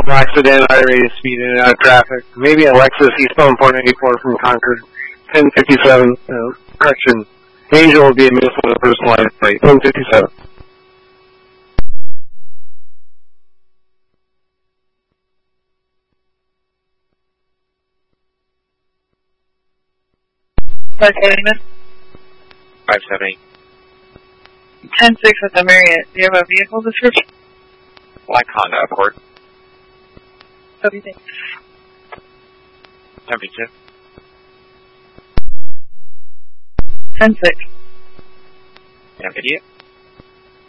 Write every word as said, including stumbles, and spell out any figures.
Vehicle accident, high rate of speed in and out of traffic. Maybe a Lexus eastbound four ninety-four from Concord, ten fifty-seven, uh, correction. Angel will be a Minnesota personalized plate, ten fifty-seven. five seventy, miss. five seventy. ten six at the Marriott. Do you have a vehicle description? Black Honda Accord. Copy, thanks. Temperature. ten six. Yeah, idiot.